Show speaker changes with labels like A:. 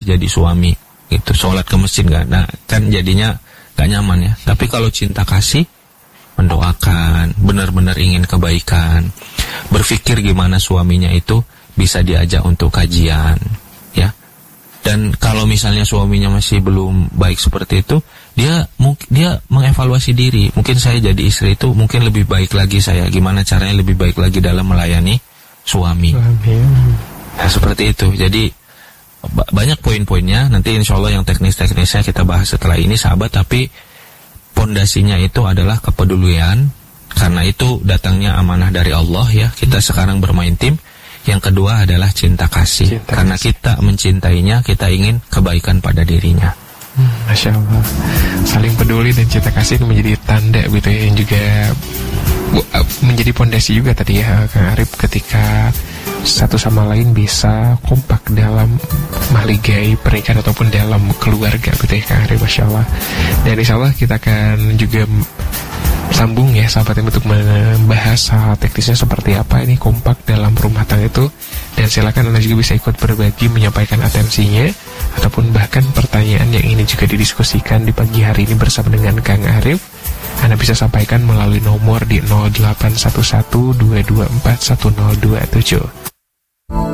A: jadi suami gitu, sholat ke masjid nggak, nah kan jadinya nggak nyaman ya. Tapi kalau cinta kasih, mendoakan, benar-benar ingin kebaikan, berpikir gimana suaminya itu bisa diajak untuk kajian, ya. Dan kalau misalnya suaminya masih belum baik seperti itu, dia mengevaluasi diri. Mungkin saya jadi istri itu mungkin lebih baik lagi saya, gimana caranya lebih baik lagi dalam melayani suami. Nah, seperti itu. Jadi banyak poin-poinnya. Nanti insya Allah yang teknis-teknisnya kita bahas setelah ini, sahabat. Tapi pondasinya itu adalah kepedulian, karena itu datangnya amanah dari Allah ya. Kita sekarang bermain tim. Yang kedua adalah cinta kasih. Karena kita mencintainya, kita ingin kebaikan pada dirinya.
B: Masya Allah. Saling peduli dan cinta kasih itu menjadi tanda gitu ya, yang juga menjadi pondasi juga tadi ya Kang Arif, ketika satu sama lain bisa kompak dalam mahligai pernikahan ataupun dalam keluarga gitu ya Kang Arif, Masya Allah. Dan insya Allah kita akan juga sambung ya sahabat yang untuk membahas hal teknisnya seperti apa ini kompak dalam rumah tangga itu. Dan silakan Anda juga bisa ikut berbagi, menyampaikan atensinya ataupun bahkan pertanyaan yang ingin juga didiskusikan di pagi hari ini bersama dengan Kang Arif. Anda bisa sampaikan melalui nomor di 0811 224 1027.